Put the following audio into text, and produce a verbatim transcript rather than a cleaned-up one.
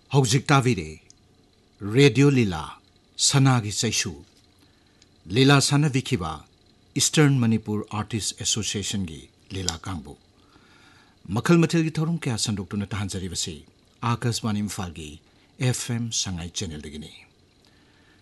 हौजिक ताबिरे radio लीला सनागी सैसु लीला सानबिखिबा eastern Manipur artist association की लीला कांगबु मखल मथल की थौरम क्या संदोक्तुना ताहानजरिबसे आकाशवाणी इम्फाल की एफएम संगाई चैनल दगिनी।